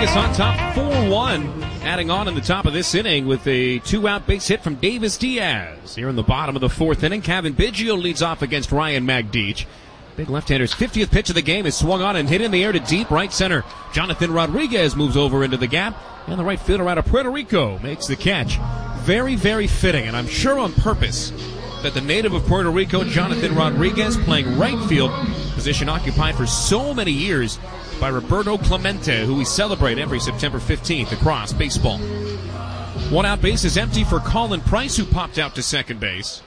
Vegas on top 4-1. Adding on in the top of this inning with a 2-out base hit from Davis Diaz. Here in the bottom of the fourth inning, Cavan Biggio leads off against Ryan Magdic. Big left-hander's 50th pitch of the game is swung on and hit in the air to deep right center. Jonathan Rodriguez moves over into the gap, and the right fielder out of Puerto Rico makes the catch. Very, very fitting, and I'm sure on purpose, that the native of Puerto Rico, Jonathan Rodriguez, playing right field, position occupied for so many years by Roberto Clemente, who we celebrate every September 15th across baseball. One out, base is empty for Colin Price, who popped out to second base.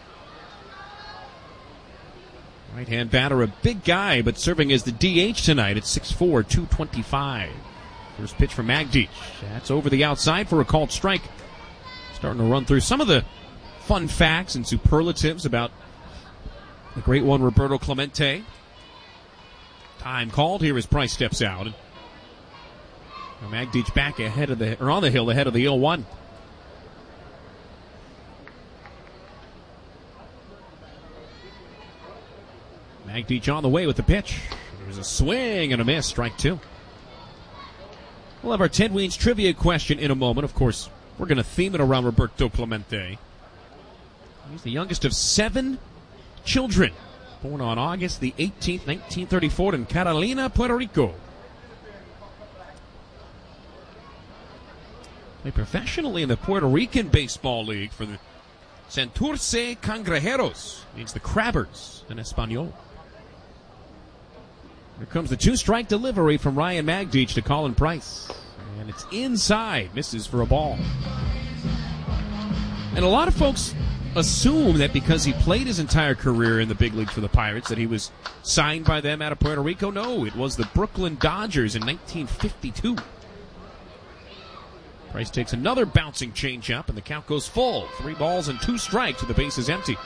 Right-hand batter, a big guy, but serving as the DH tonight at 6'4", 225. First pitch from Magdic. That's over the outside for a called strike. Starting to run through some of the fun facts and superlatives about the great one, Roberto Clemente. Time called here as Price steps out. Magdic back ahead of on the hill ahead of the 0-1. Magdic on the way with the pitch. There's a swing and a miss, strike two. We'll have our Ted Weens trivia question in a moment. Of course, we're going to theme it around Roberto Clemente. He's the youngest of 7 children. Born on August the 18th, 1934 in Carolina, Puerto Rico. Played professionally in the Puerto Rican Baseball League for the Santurce Cangrejeros. Means the Crabbers in Espanol. Here comes the 2-strike delivery from Ryan Magdic to Colin Price. And it's inside. Misses for a ball. And a lot of folks assume that because he played his entire career in the big leagues for the Pirates that he was signed by them out of Puerto Rico. No, it was the Brooklyn Dodgers in 1952. Price takes another bouncing changeup, and the count goes full. 3 balls and 2 strikes with the bases empty.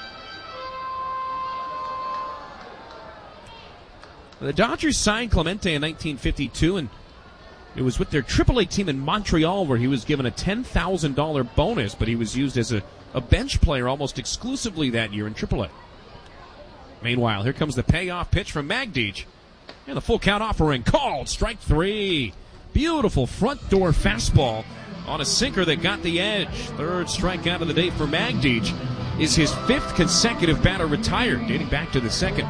The Dodgers signed Clemente in 1952, and it was with their AAA team in Montreal where he was given a $10,000 bonus, but he was used as a bench player almost exclusively that year in AAA. Meanwhile, here comes the payoff pitch from Magdic, and the full count offering called. Strike 3. Beautiful front door fastball on a sinker that got the edge. Third strikeout of the day for Magdic. Is his 5th consecutive batter retired, dating back to the second.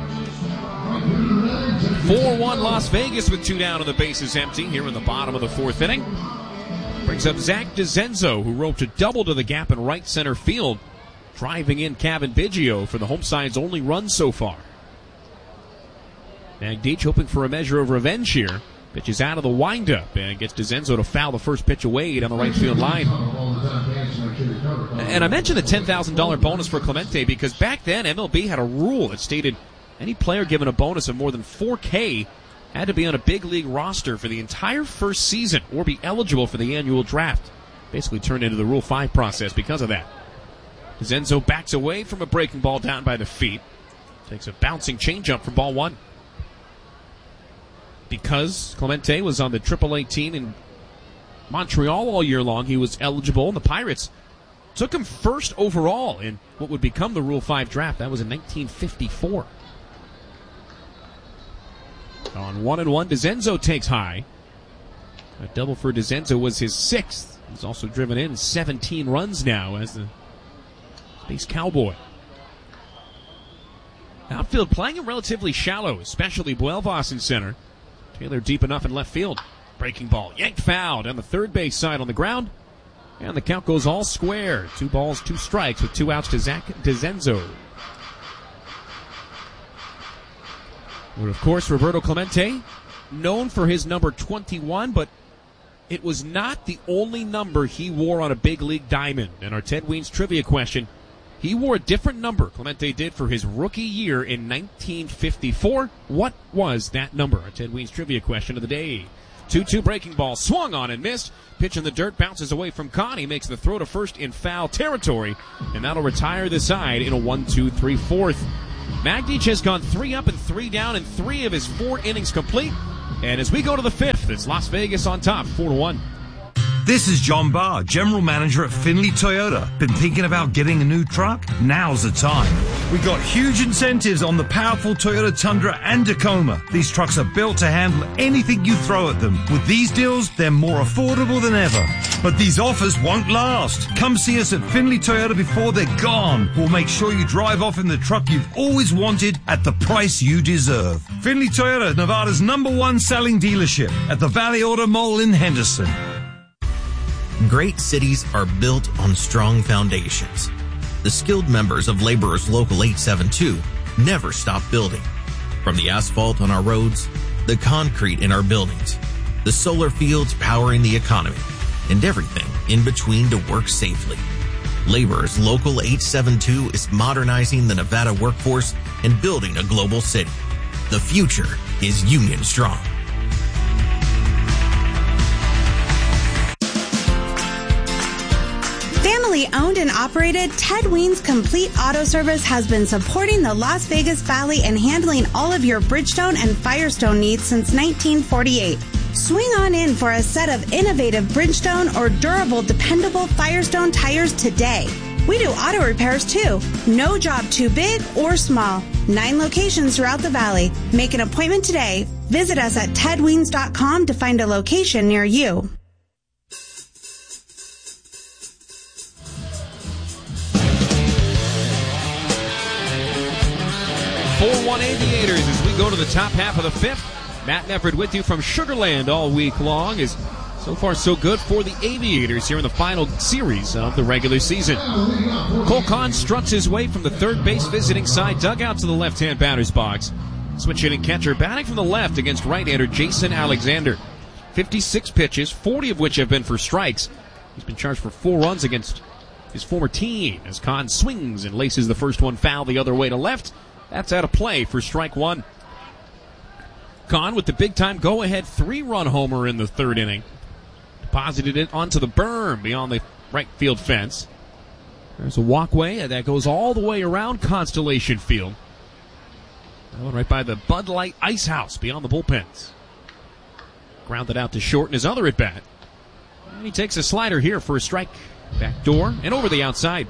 4-1 Las Vegas with 2 down and the bases empty here in the bottom of the fourth inning. Brings up Zach DeZenzo, who roped a double to the gap in right center field, driving in Cavan Biggio for the home side's only run so far. Magdic hoping for a measure of revenge here. Pitches out of the windup and gets DeZenzo to foul the first pitch away down the right field line. And I mentioned the $10,000 bonus for Clemente because back then MLB had a rule that stated any player given a bonus of more than $4,000 had to be on a big league roster for the entire first season or be eligible for the annual draft. Basically turned into the Rule 5 process because of that. DeZenzo backs away from a breaking ball down by the feet. Takes a bouncing changeup for ball 1. Because Clemente was on the AAA team in Montreal all year long, he was eligible, and the Pirates took him first overall in what would become the Rule 5 draft. That was in 1954. On 1-1, DeZenzo takes high. A double for DeZenzo was his 6th. He's also driven in 17 runs now as the Space Cowboy. Outfield playing him relatively shallow, especially Buelvas in center. Taylor deep enough in left field. Breaking ball, yanked foul down the third base side on the ground. And the count goes all square. 2 balls, 2 strikes with 2 outs to Zach DeZenzo. Well, of course, Roberto Clemente, known for his number 21, but it was not the only number he wore on a big league diamond. And our Ted Weens trivia question, he wore a different number, Clemente did, for his rookie year in 1954. What was that number? Our Ted Weens trivia question of the day. 2-2 breaking ball, swung on and missed. Pitch in the dirt, bounces away from Connie, makes the throw to first in foul territory, and that'll retire the side in a 1-2-3-4. Magdic has gone 3 up and 3 down in 3 of his 4 innings complete. And as we go to the 5th, it's Las Vegas on top, 4-1. This is John Barr, General Manager at Finley Toyota. Been thinking about getting a new truck? Now's the time. We got huge incentives on the powerful Toyota Tundra and Tacoma. These trucks are built to handle anything you throw at them. With these deals, they're more affordable than ever. But these offers won't last. Come see us at Finley Toyota before they're gone. We'll make sure you drive off in the truck you've always wanted at the price you deserve. Finley Toyota, Nevada's #1 selling dealership at the Valley Auto Mall in Henderson. Great cities are built on strong foundations. The skilled members of Laborers Local 872 never stop building. From the asphalt on our roads, the concrete in our buildings, the solar fields powering the economy, and everything in between to work safely. Laborers Local 872 is modernizing the Nevada workforce and building a global city. The future is Union Strong. Family owned and operated, Ted Wiens Complete Auto Service has been supporting the Las Vegas Valley and handling all of your Bridgestone and Firestone needs since 1948. Swing on in for a set of innovative Bridgestone or durable, dependable Firestone tires today. We do auto repairs too. No job too big or small. 9 locations throughout the valley. Make an appointment today. Visit us at tedwiens.com to find a location near you. 4-1 Aviators as we go to the top half of the 5th. Matt Nefford with you from Sugar Land all week long. Is so far so good for the Aviators here in the final series of the regular season. Cole Kahn struts his way from the third base visiting side dugout to the left-hand batter's box. Switch hitting catcher batting from the left against right-hander Jason Alexander. 56 pitches, 40 of which have been for strikes. He's been charged for 4 runs against his former team as Kahn swings and laces the first one foul the other way to left. That's out of play for strike 1. Kahn with the big-time go-ahead 3-run homer in the third inning. Deposited it onto the berm beyond the right field fence. There's a walkway that goes all the way around Constellation Field. That one right by the Bud Light Ice House beyond the bullpens. Grounded out to short in his other at-bat. And he takes a slider here for a strike. Back door and over the outside.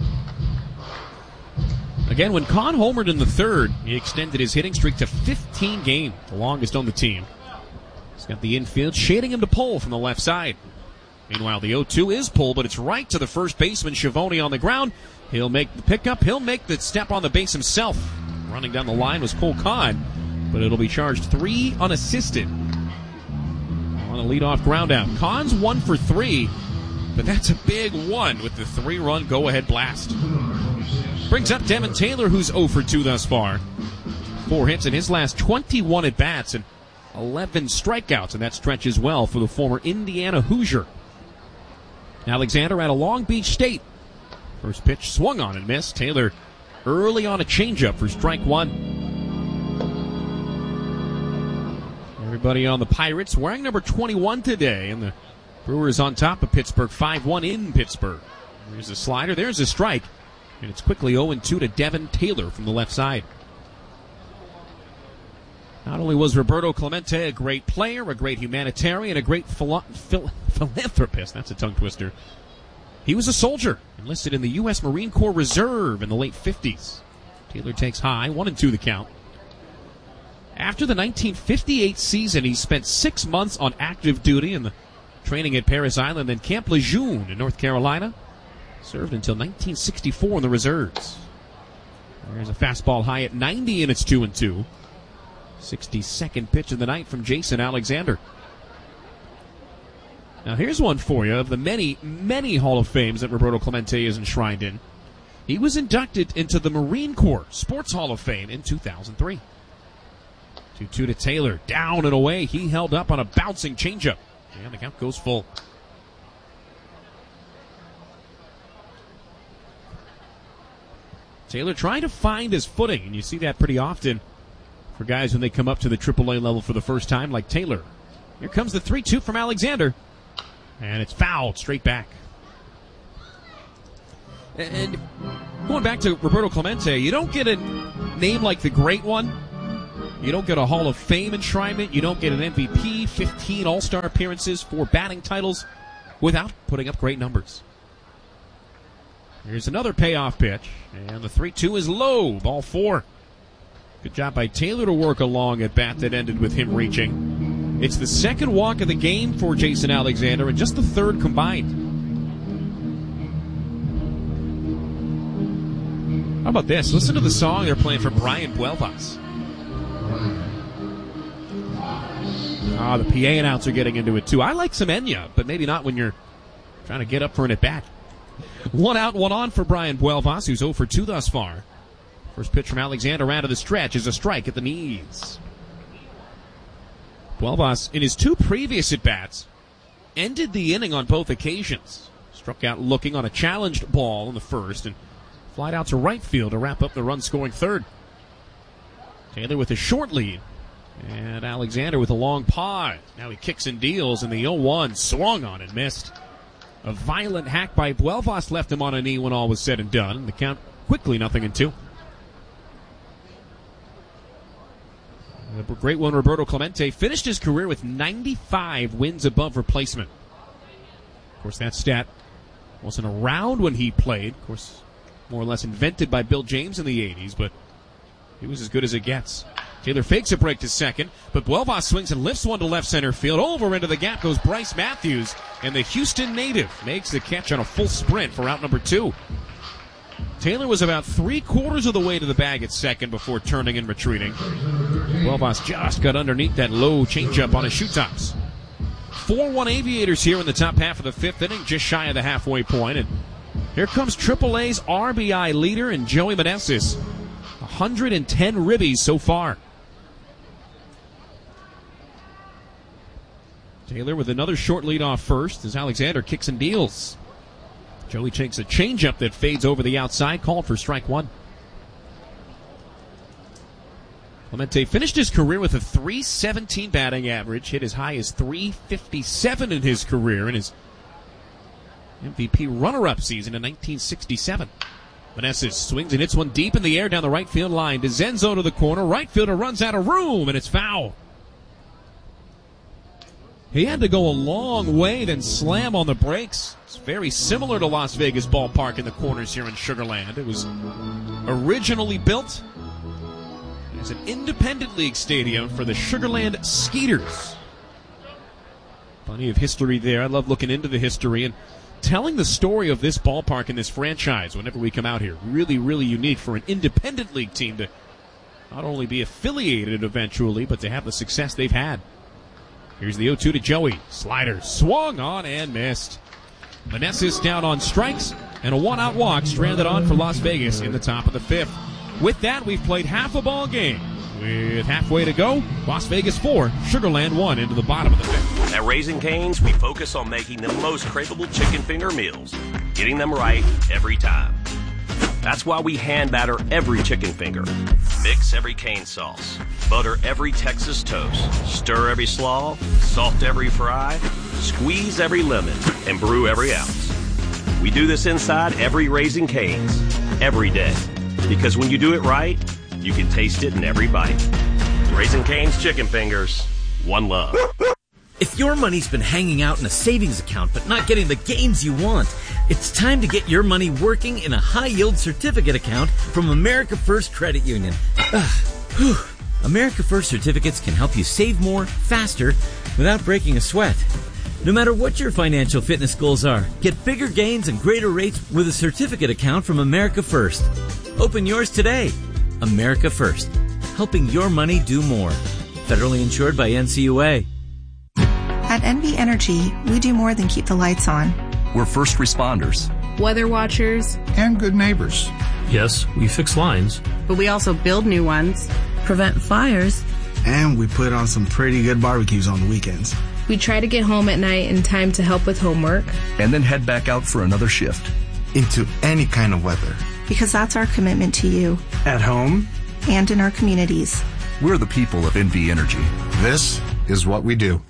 Again, when Kahn homered in the third, he extended his hitting streak to 15 games, the longest on the team. He's got the infield shading him to pull from the left side. Meanwhile, the 0-2 is pulled, but it's right to the first baseman, Schiavone, on the ground. He'll make the pickup. He'll make the step on the base himself. Running down the line was Cole Kahn, but it'll be charged 3 unassisted on a leadoff ground out. Kahn's 1 for 3, but that's a big one with the 3-run go-ahead blast. Brings up Devin Taylor, who's 0 for 2 thus far. 4 hits in his last 21 at-bats and 11 strikeouts in that stretch as well for the former Indiana Hoosier. Alexander out of Long Beach State. First pitch swung on and missed. Taylor early on a changeup for strike 1. Everybody on the Pirates wearing number 21 today, and the Brewers on top of Pittsburgh, 5-1 in Pittsburgh. There's a slider, there's a strike. And it's quickly 0-2 to Devin Taylor from the left side. Not only was Roberto Clemente a great player, a great humanitarian, a great philanthropist, that's a tongue twister, he was a soldier, enlisted in the U.S. Marine Corps Reserve in the late 50s. Taylor takes high, 1-2 the count. After the 1958 season, he spent 6 months on active duty in the training at Parris Island and Camp Lejeune in North Carolina. Served until 1964 in the reserves. There's a fastball high at 90, and it's 2-2. 62nd pitch of the night from Jason Alexander. Now here's one for you of the many, many Hall of Fames that Roberto Clemente is enshrined in. He was inducted into the Marine Corps Sports Hall of Fame in 2003. 2-2 to Taylor. Down and away. He held up on a bouncing changeup. And the count goes full. Taylor trying to find his footing, and you see that pretty often for guys when they come up to the AAA level for the first time, like Taylor. Here comes the 3-2 from Alexander, and it's fouled straight back. And going back to Roberto Clemente, you don't get a name like the Great One. You don't get a Hall of Fame enshrinement. You don't get an MVP, 15 All-Star appearances, 4 batting titles without putting up great numbers. Here's another payoff pitch, and the 3-2 is low, ball 4. Good job by Taylor to work a long at bat that ended with him reaching. It's the second walk of the game for Jason Alexander and just the third combined. How about this? Listen to the song they're playing for Brian Buelvas. The PA announcer getting into it too. I like some Enya, but maybe not when you're trying to get up for an at-bat. 1 out, 1 on for Brian Buelvas, who's 0 for 2 thus far. First pitch from Alexander out of the stretch is a strike at the knees. Buelvas, in his 2 previous at-bats, ended the inning on both occasions. Struck out looking on a challenged ball in the first and flied out to right field to wrap up the run-scoring third. Taylor with a short lead. And Alexander with a long pause. Now he kicks and deals, and the 0-1 swung on and missed. A violent hack by Buelvas left him on a knee when all was said and done. The count quickly 0-2. The great one, Roberto Clemente, finished his career with 95 wins above replacement. Of course, that stat wasn't around when he played. Of course, more or less invented by Bill James in the 80s, but he was as good as it gets. Taylor fakes a break to second, but Buelvas swings and lifts one to left center field. Over into the gap goes Bryce Matthews, and the Houston native makes the catch on a full sprint for out number 2. Taylor was about 3/4 of the way to the bag at second before turning and retreating. Buelvas just got underneath that low changeup on his shoe tops. 4-1 Aviators here in the top half of the 5th inning, just shy of the halfway point. And here comes AAA's RBI leader and Joey Meneses. 110 ribbies so far. Taylor with another short lead off first as Alexander kicks and deals. Joey takes a changeup that fades over the outside, called for strike 1. Clemente finished his career with a .317 batting average, hit as high as .357 in his career in his MVP runner-up season in 1967. Meneses swings and hits one deep in the air down the right field line. DeZenzo to the corner. Right fielder runs out of room, and it's foul. He had to go a long way, then slam on the brakes. It's very similar to Las Vegas Ballpark in the corners here in Sugar Land. It was originally built as an independent league stadium for the Sugar Land Skeeters. Plenty of history there. I love looking into the history and telling the story of this ballpark and this franchise whenever we come out here. Really, really unique for an independent league team to not only be affiliated eventually, but to have the success they've had. Here's the 0-2 to Joey. Slider swung on and missed. Meneses down on strikes, and a 1-out walk stranded on for Las Vegas in the top of the 5th. With that, we've played half a ball game. With halfway to go, Las Vegas 4, Sugar Land 1 into the bottom of the 5th. At Raising Cane's, we focus on making the most craveable chicken finger meals, getting them right every time. That's why we hand batter every chicken finger, mix every cane sauce, butter every Texas toast, stir every slaw, salt every fry, squeeze every lemon, and brew every ounce. We do this inside every Raising Cane's, every day. Because when you do it right, you can taste it in every bite. Raising Cane's Chicken Fingers, one love. If your money's been hanging out in a savings account but not getting the gains you want, it's time to get your money working in a high-yield certificate account from America First Credit Union. America First certificates can help you save more, faster, without breaking a sweat. No matter what your financial fitness goals are, get bigger gains and greater rates with a certificate account from America First. Open yours today. America First, helping your money do more. Federally insured by NCUA. At NV Energy, we do more than keep the lights on. We're first responders, weather watchers, and good neighbors. Yes, we fix lines, but we also build new ones, prevent fires, and we put on some pretty good barbecues on the weekends. We try to get home at night in time to help with homework, and then head back out for another shift. Into any kind of weather. Because that's our commitment to you. At home. And in our communities. We're the people of NV Energy. This is what we do.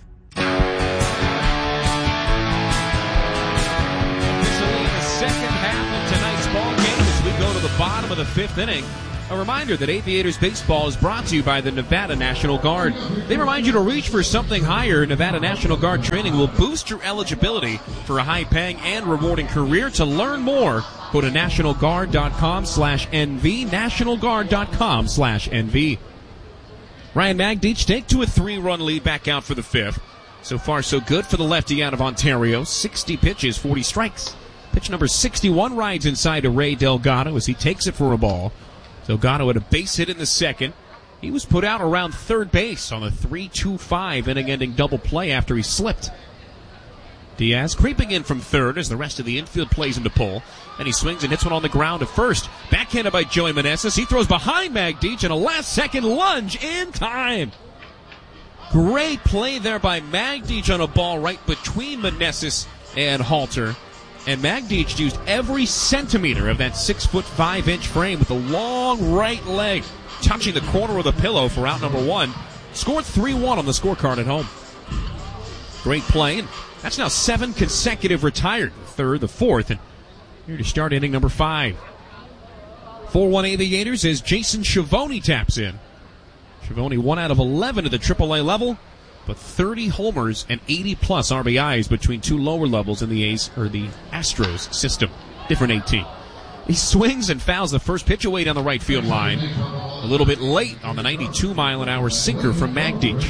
Bottom of the 5th inning. A reminder that Aviators baseball is brought to you by the Nevada National Guard. They remind you to reach for something higher. Nevada National Guard training will boost your eligibility for a high-paying and rewarding career. To learn more, Go to NationalGuard.com/NV, NationalGuard.com/NV. Ryan Magdich take to a 3-run lead back out for the 5th. So far, so good for the lefty out of Ontario. 60 pitches, 40 strikes. Pitch number 61 rides inside to Ray Delgado as he takes it for a ball. Delgado had a base hit in the 2nd. He was put out around third base on a 3-2-5 inning-ending double play after he slipped. Diaz creeping in from third as the rest of the infield plays him to pull. And he swings and hits one on the ground to first. Backhanded by Joey Meneses. He throws behind Magdich and a last-second lunge in time. Great play there by Magdich on a ball right between Meneses and Halter. And Magdich used every centimeter of that 6'5" frame with a long right leg, touching the corner of the pillow for out number 1. Scored 3-1 on the scorecard at home. Great play, and that's now 7 consecutive retired. The 3rd, the 4th, and here to start inning number 5. 4-1 Aviators as Jason Schiavone taps in. Schiavone 1 out of 11 at the AAA level, but 30 homers and 80-plus RBIs between 2 lower levels in the Astros system. Different 18. He swings and fouls the first pitch away down the right field line. A little bit late on the 92-mile-an-hour sinker from Magdich.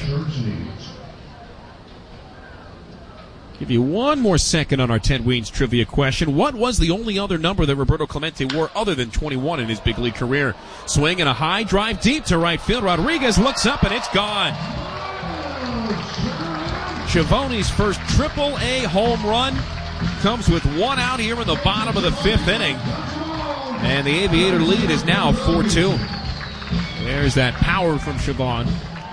Give you one more second on our Ted Weens trivia question. What was the only other number that Roberto Clemente wore other than 21 in his big league career? Swing and a high drive deep to right field. Rodriguez looks up and it's gone. Schiavone's first AAA home run comes with 1 out here in the bottom of the 5th inning. And the Aviator lead is now 4-2. There's that power from Schiavone.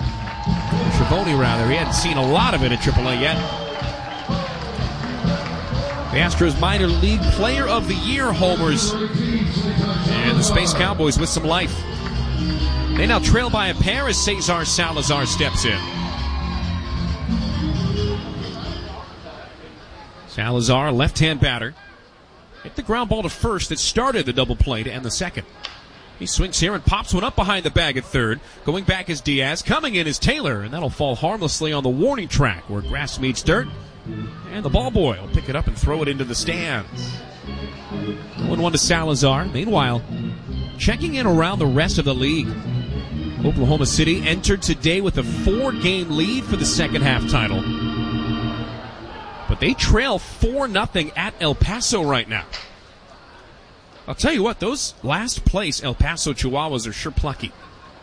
He hadn't seen a lot of it at AAA yet. The Astros minor league player of the year homers. And the Space Cowboys with some life. They now trail by a pair as Cesar Salazar steps in. Salazar, left-hand batter, hit the ground ball to first that started the double play to end the 2nd. He swings here and pops one up behind the bag at 3rd. Going back is Diaz. Coming in is Taylor, and that'll fall harmlessly on the warning track where grass meets dirt. And the ball boy will pick it up and throw it into the stands. 1-1 to Salazar. Meanwhile, checking in around the rest of the league. Oklahoma City entered today with a 4-game lead for the second half title. But they trail 4-0 at El Paso right now. I'll tell you what, those last place El Paso Chihuahuas are sure plucky.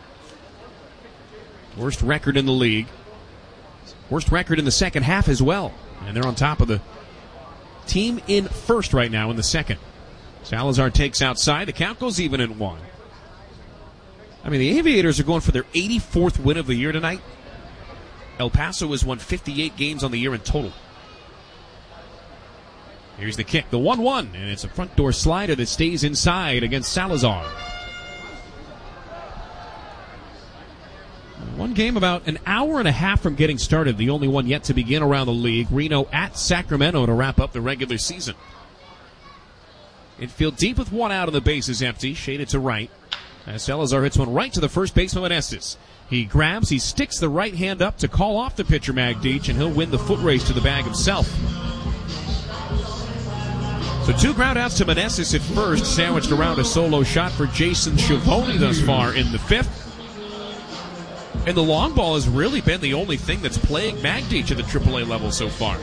Worst record in the league. Worst record in the second half as well. And they're on top of the team in first right now in the 2nd. Salazar takes outside. The count goes even at 1. I mean, the Aviators are going for their 84th win of the year tonight. El Paso has won 58 games on the year in total. Here's the kick, the 1-1, and it's a front door slider that stays inside against Salazar. One game about an hour and a half from getting started, the only one yet to begin around the league. Reno at Sacramento to wrap up the regular season. Infield deep with 1 out and the base is empty, shaded to right. As Salazar hits one right to the first baseman Meneses. He grabs, he sticks the right hand up to call off the pitcher Magdich, and he'll win the foot race to the bag himself. So 2 groundouts to Meneses at first, sandwiched around a solo shot for Jason Schiavone thus far in the 5th. And the long ball has really been the only thing that's plagued Magdich at the AAA level so far.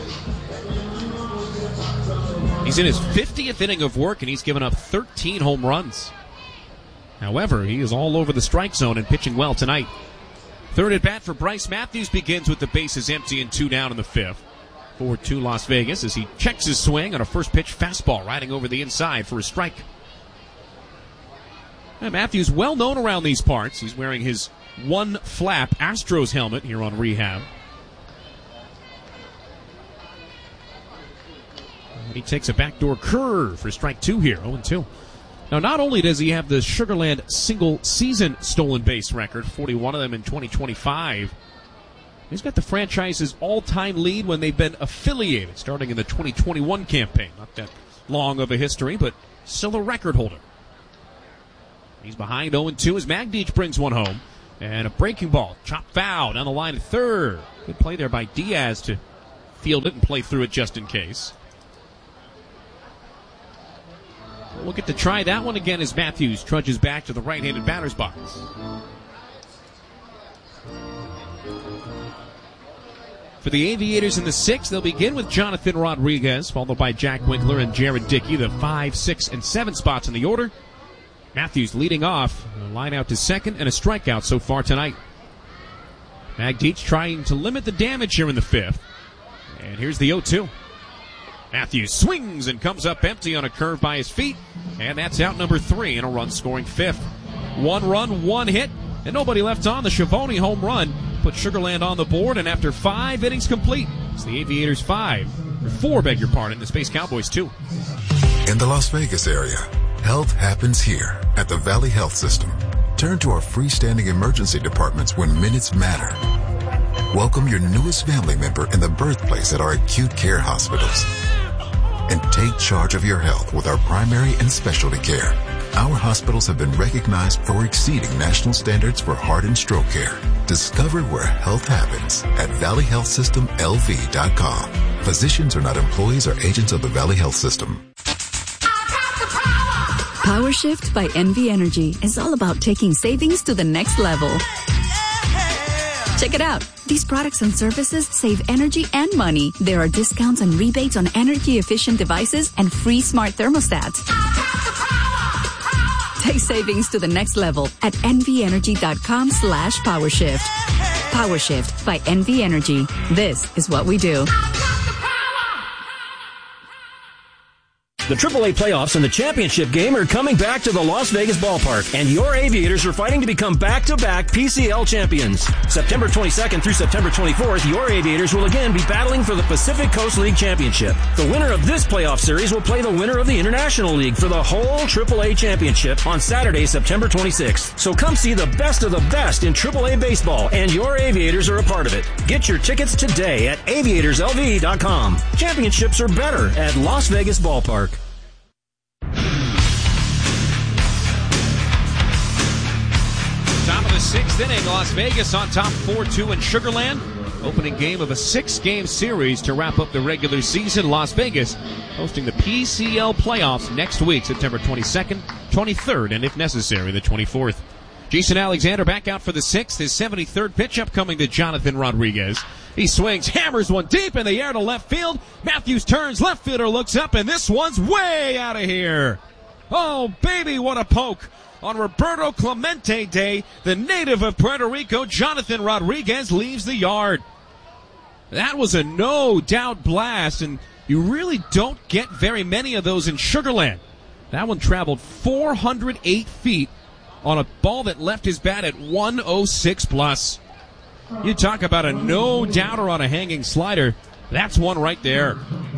He's in his 50th inning of work, and he's given up 13 home runs. However, he is all over the strike zone and pitching well tonight. 3rd at bat for Bryce Matthews begins with the bases empty and 2 down in the 5th. 4-2 Las Vegas as he checks his swing on a first pitch fastball riding over the inside for a strike. And Matthews well known around these parts. He's wearing his one flap Astros helmet here on rehab. And he takes a backdoor curve for strike 2 here, 0-2. Now, not only does he have the Sugarland single-season stolen base record, 41 of them in 2025, he's got the franchise's all-time lead when they've been affiliated, starting in the 2021 campaign. Not that long of a history, but still a record holder. He's behind 0-2 as Magdich brings one home. And a breaking ball, chopped foul down the line at 3rd. Good play there by Diaz to field it and play through it just in case. We'll get to try that one again as Matthews trudges back to the right-handed batter's box. For the Aviators in the 6th, they'll begin with Jonathan Rodriguez, followed by Jack Winkler and Jared Dickey, the 5, 6, and 7 spots in the order. Matthews leading off, a line out to second and a strikeout so far tonight. Magdic trying to limit the damage here in the 5th. And here's the 0-2. Matthews swings and comes up empty on a curve by his feet. And that's out number 3 in a run-scoring 5th. 1 run, 1 hit, and nobody left on. The Schiavone home run put Sugar Land on the board, and after 5 innings complete, it's the Aviators 4, the Space Cowboys 2. In the Las Vegas area, health happens here at the Valley Health System. Turn to our freestanding emergency departments when minutes matter. Welcome your newest family member in the birthplace at our acute care hospitals. And take charge of your health with our primary and specialty care. Our hospitals have been recognized for exceeding national standards for heart and stroke care. Discover where health happens at valleyhealthsystemlv.com. Physicians are not employees or agents of the Valley Health System. Power Shift by NV Energy is all about taking savings to the next level. Check it out. These products and services save energy and money. There are discounts and rebates on energy-efficient devices and free smart thermostats. Take savings to the next level at nvenergy.com/powershift. PowerShift by NV Energy. This is what we do. The AAA playoffs and the championship game are coming back to the Las Vegas ballpark, and your Aviators are fighting to become back-to-back PCL champions. September 22nd through September 24th, your Aviators will again be battling for the Pacific Coast League Championship. The winner of this playoff series will play the winner of the International League for the whole AAA championship on Saturday, September 26th. So come see the best of the best in AAA baseball, and your Aviators are a part of it. Get your tickets today at aviatorslv.com. Championships are better at Las Vegas Ballpark. Top of the 6th inning, Las Vegas on top 4-2 in Sugar Land. Opening game of a 6-game series to wrap up the regular season. Las Vegas hosting the PCL playoffs next week, September 22nd, 23rd, and if necessary, the 24th. Jason Alexander back out for the 6th. His 73rd pitch upcoming to Jonathan Rodriguez. He swings, hammers one deep in the air to left field. Matthews turns, left fielder looks up, and this one's way out of here. Oh, baby, what a poke. On Roberto Clemente Day, the native of Puerto Rico, Jonathan Rodriguez, leaves the yard. That was a no-doubt blast, and you really don't get very many of those in Sugar Land. That one traveled 408 feet on a ball that left his bat at 106 plus. You talk about a no-doubter on a hanging slider. That's one right there.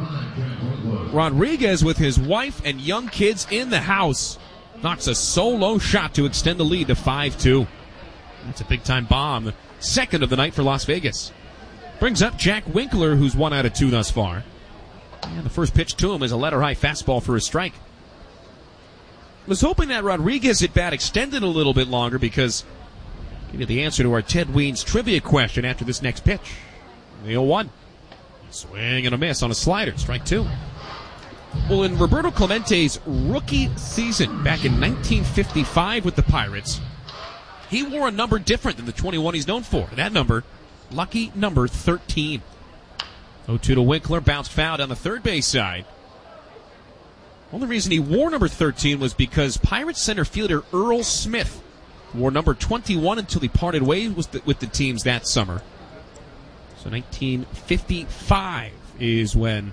Rodriguez, with his wife and young kids in the house, knocks a solo shot to extend the lead to 5-2. That's a big-time bomb. The second of the night for Las Vegas. Brings up Jack Winkler, who's 1 out of 2 thus far. And the first pitch to him is a letter-high fastball for a strike. Was hoping that Rodriguez at bat extended a little bit longer because give you the answer to our Ted Weens trivia question after this next pitch. The 0-1. Swing and a miss on a slider. Strike 2. Well, in Roberto Clemente's rookie season back in 1955 with the Pirates, he wore a number different than the 21 he's known for. That number, lucky number 13. 0-2 to Winkler, bounced foul down the third base side. Only reason he wore number 13 was because Pirates center fielder Earl Smith wore number 21 until he parted ways with the teams that summer. So 1955 is when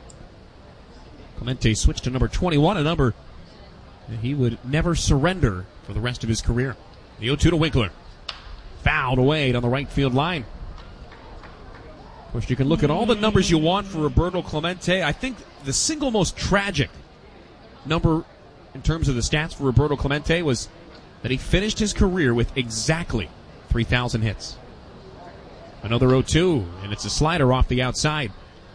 Clemente switched to number 21, a number that he would never surrender for the rest of his career. The 0-2 to Winkler. Fouled away down the right field line. Of course, you can look at all the numbers you want for Roberto Clemente. I think the single most tragic number in terms of the stats for Roberto Clemente was that he finished his career with exactly 3,000 hits. Another 0-2, and it's a slider off the outside.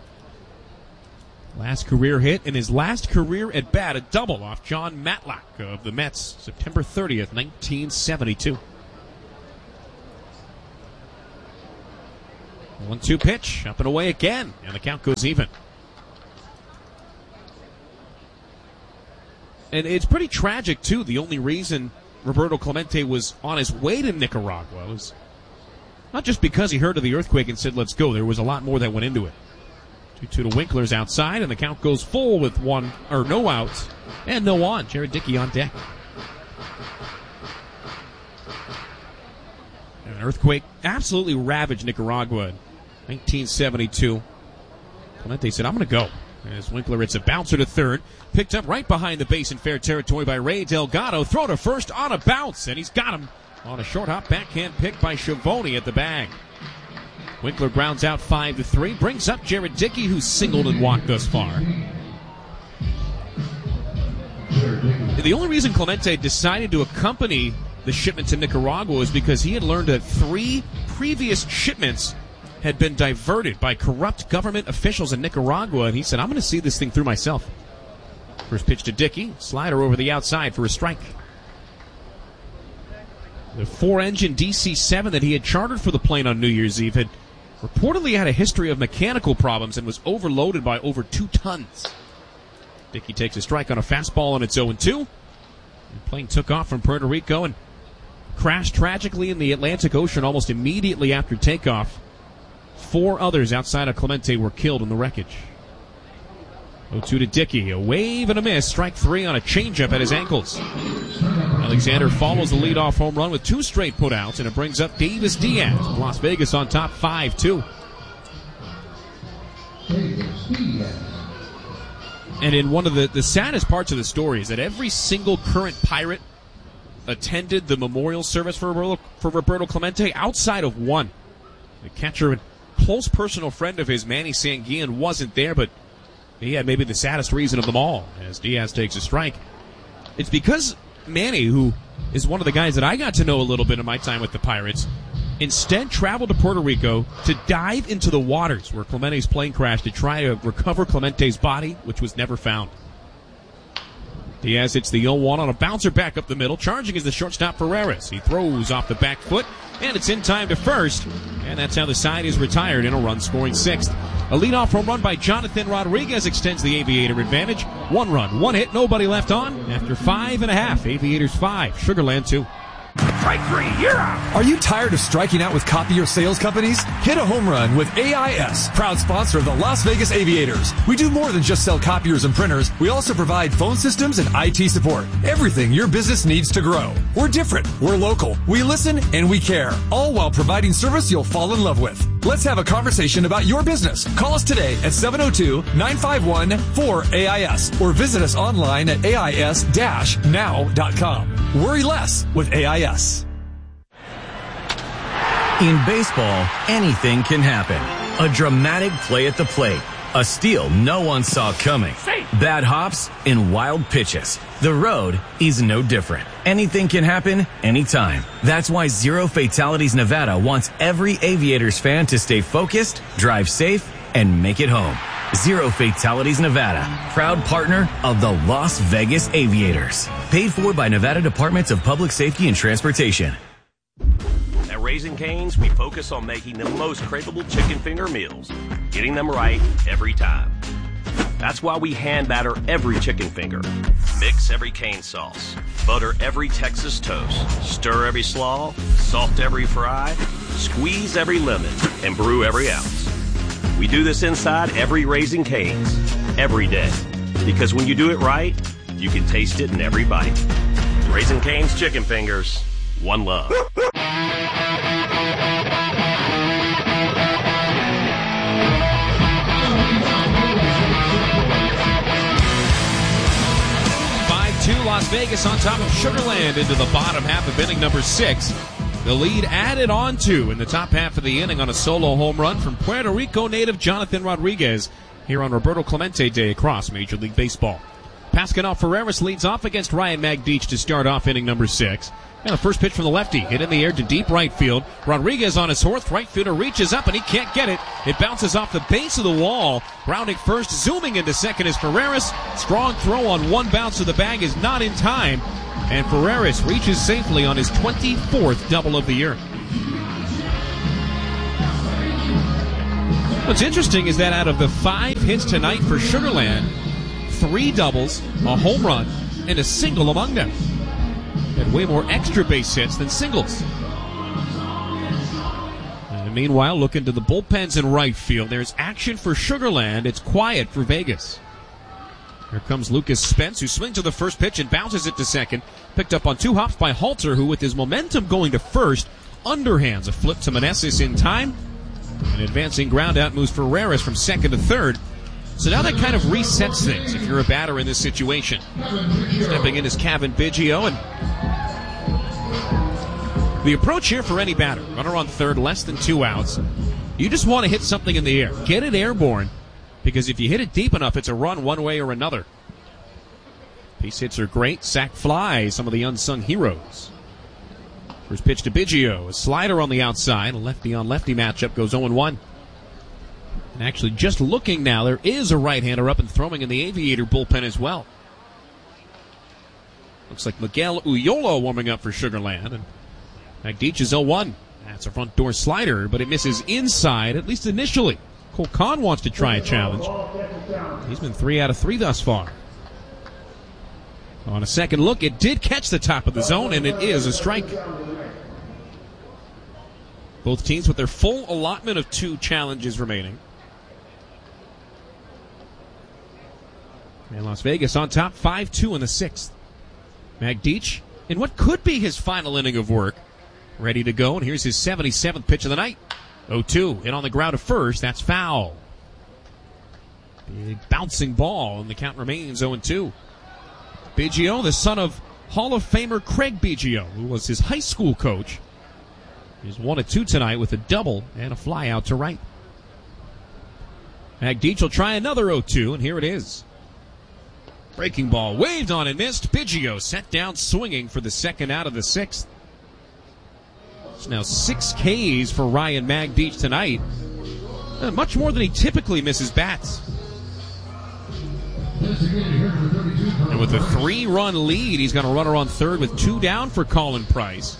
Last career hit in his last career at bat, a double off John Matlack of the Mets, September 30th, 1972. 1-2 pitch, up and away again, and the count goes even. And it's pretty tragic, too. The only reason Roberto Clemente was on his way to Nicaragua was not just because he heard of the earthquake and said, let's go. There was a lot more that went into it. 2-2 to Winkler's outside, and the count goes full with no outs and no on. Jared Dickey on deck. An earthquake absolutely ravaged Nicaragua in 1972. Clemente said, I'm going to go. As Winkler hits a bouncer to third. Picked up right behind the base in fair territory by Ray Delgado. Throw to first on a bounce, and he's got him on a short hop backhand pick by Schiavone at the bag. Winkler grounds out 5-3. Brings up Jared Dickey, who's singled and walked thus far. The only reason Clemente decided to accompany the shipment to Nicaragua was because he had learned that 3 previous shipments had been diverted by corrupt government officials in Nicaragua, and he said, I'm going to see this thing through myself. First pitch to Dickey, slider over the outside for a strike. The 4-engine DC-7 that he had chartered for the plane on New Year's Eve had reportedly had a history of mechanical problems and was overloaded by over 2 tons. Dickey takes a strike on a fastball, and it's 0-2. The plane took off from Puerto Rico and crashed tragically in the Atlantic Ocean almost immediately after takeoff. 4 others outside of Clemente were killed in the wreckage. 0-2 to Dickey. A wave and a miss. Strike 3 on a changeup at his ankles. Alexander follows the leadoff home run with 2 straight putouts, and it brings up Davis Diaz. Las Vegas on top 5-2. And in one of the saddest parts of the story is that every single current Pirate attended the memorial service for Roberto Clemente outside of one. The catcher and close personal friend of his, Manny Sanguillen, wasn't there, but he had maybe the saddest reason of them all as Diaz takes a strike. It's because Manny, who is one of the guys that I got to know a little bit in my time with the Pirates, instead traveled to Puerto Rico to dive into the waters where Clemente's plane crashed to try to recover Clemente's body, which was never found. Diaz hits the 0-1 on a bouncer back up the middle. Charging is the shortstop Ferreras. He throws off the back foot, and it's in time to first. And that's how the side is retired in a run-scoring 6th. A leadoff home run by Jonathan Rodriguez extends the Aviator advantage. 1 run, 1 hit, nobody left on. After 5.5, Aviators 5, Sugarland 2. Strike 3, you're out! Are you tired of striking out with copier sales companies? Hit a home run with AIS, proud sponsor of the Las Vegas Aviators. We do more than just sell copiers and printers. We also provide phone systems and IT support. Everything your business needs to grow. We're different. We're local. We listen and we care. All while providing service you'll fall in love with. Let's have a conversation about your business. Call us today at 702-951-4AIS or visit us online at AIS-now.com. Worry less with AIS. In baseball, anything can happen. A dramatic play at the plate. A steal no one saw coming. Bad hops and wild pitches. The road is no different. Anything can happen anytime. That's why Zero Fatalities Nevada wants every Aviators fan to stay focused, drive safe, and make it home. Zero Fatalities Nevada, proud partner of the Las Vegas Aviators. Paid for by Nevada Departments of Public Safety and Transportation. At Raising Cane's, we focus on making the most craveable chicken finger meals, getting them right every time. That's why we hand batter every chicken finger, mix every cane sauce, butter every Texas toast, stir every slaw, salt every fry, squeeze every lemon, and brew every ounce. We do this inside every Raising Cane's, every day. Because when you do it right, you can taste it in every bite. Raising Cane's chicken fingers, one love. Las Vegas on top of Sugarland into the bottom half of inning number 6. The lead added on to in the top half of the inning on a solo home run from Puerto Rico native Jonathan Rodriguez here on Roberto Clemente Day across Major League Baseball. Pascual Ferreras leads off against Ryan Magdic to start off inning number 6. And the first pitch from the lefty, hit in the air to deep right field. Rodriguez on his horse, right fielder reaches up and he can't get it. It bounces off the base of the wall. Rounding first, zooming into second is Ferreras. Strong throw on one bounce to the bag is not in time. And Ferreras reaches safely on his 24th double of the year. What's interesting is that out of the 5 hits tonight for Sugarland, 3 doubles, a home run, and a single among them. Had way more extra base hits than singles. And meanwhile, look into the bullpens in right field. There's action for Sugar Land. It's quiet for Vegas. Here comes Lucas Spence, who swings to the first pitch and bounces it to second. Picked up on 2 hops by Halter, who with his momentum going to first, underhands a flip to Meneses in time. An advancing ground out moves Ferreras from second to third. So now that kind of resets things if you're a batter in this situation. Stepping in is Cavan Biggio, and the approach here for any batter, runner on third, less than 2 outs. You just want to hit something in the air. Get it airborne, because if you hit it deep enough, it's a run one way or another. Base hits are great. Sac fly, some of the unsung heroes. First pitch to Biggio, a slider on the outside. A lefty-on-lefty matchup goes 0-1. And actually, just looking now, there is a right-hander up and throwing in the Aviator bullpen as well. Looks like Miguel Uyolo warming up for Sugar Land. And Magdic is 0-1. That's a front door slider, but it misses inside, at least initially. Cole Kahn wants to try a challenge. He's been 3 out of 3 thus far. On a second look, it did catch the top of the zone, and it is a strike. Both teams with their full allotment of 2 challenges remaining. And Las Vegas on top, 5-2 in the 6th. Magdic, in what could be his final inning of work, ready to go, and here's his 77th pitch of the night. 0-2, hit on the ground to first, that's foul. Big bouncing ball, and the count remains 0-2. Biggio, the son of Hall of Famer Craig Biggio, who was his high school coach. He's 1-2 tonight with a double and a fly out to right. Magdic will try another 0-2, and here it is. Breaking ball, waved on and missed. Biggio set down swinging for the second out of the 6th. It's now 6 Ks for Ryan Magdic tonight. Much more than he typically misses bats. And with a 3-run lead, he's got a runner on third with 2 down for Colin Price.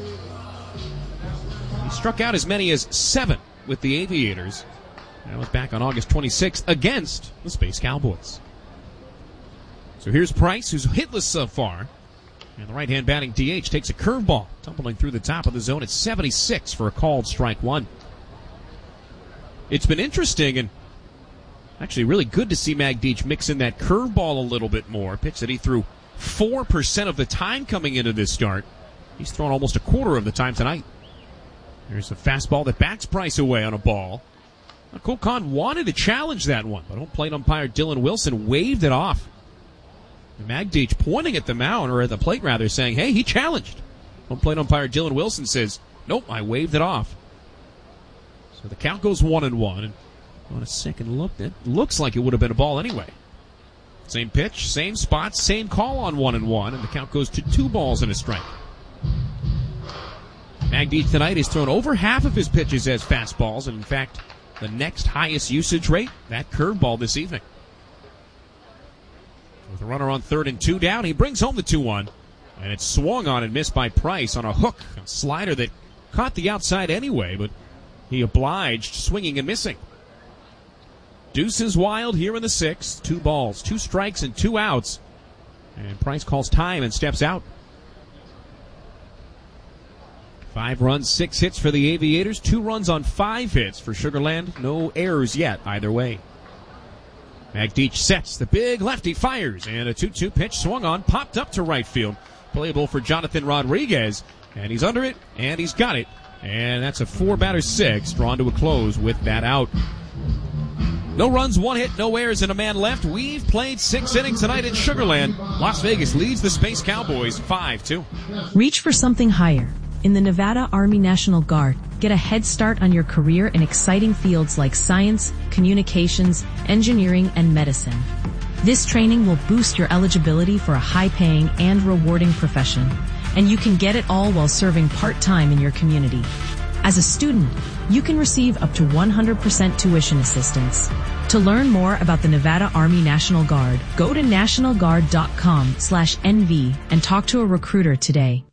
He struck out as many as 7 with the Aviators. That was back on August 26th against the Space Cowboys. So here's Price, who's hitless so far. And the right-hand batting DH takes a curveball, tumbling through the top of the zone at 76 for a called strike 1. It's been interesting and actually really good to see Magdic mix in that curveball a little bit more. Pitch that he threw 4% of the time coming into this start. He's thrown almost a quarter of the time tonight. There's a fastball that backs Price away on a ball. Cole Kahn wanted to challenge that one, but home plate umpire Dylan Wilson waved it off. Magdic pointing at the mound, or at the plate rather, saying, hey, he challenged. Home plate umpire Dylan Wilson says, nope, I waved it off. So the count goes 1-1. And on a second look, it looks like it would have been a ball anyway. Same pitch, same spot, same call on 1-1, and the count goes to 2 balls and a strike. Magdic tonight has thrown over half of his pitches as fastballs, and in fact, the next highest usage rate, that curveball this evening. With a runner on third and 2 down, he brings home the 2-1. And it's swung on and missed by Price on a hook, a slider that caught the outside anyway, but he obliged, swinging and missing. Deuces wild here in the 6th. 2 balls, 2 strikes, and 2 outs. And Price calls time and steps out. 5 runs, 6 hits for the Aviators. 2 runs on 5 hits for Sugar Land. No errors yet either way. Magdic sets, the big lefty fires, and a 2-2 pitch swung on, popped up to right field. Playable for Jonathan Rodriguez, and he's under it, and he's got it. And that's a 4-batter 6, drawn to a close with that out. No runs, 1 hit, no errors, and a man left. We've played 6 innings tonight in Sugar Land. Las Vegas leads the Space Cowboys 5-2. Reach for something higher. In the Nevada Army National Guard, get a head start on your career in exciting fields like science, communications, engineering, and medicine. This training will boost your eligibility for a high-paying and rewarding profession, and you can get it all while serving part-time in your community. As a student, you can receive up to 100% tuition assistance. To learn more about the Nevada Army National Guard, go to nationalguard.com/NV and talk to a recruiter today.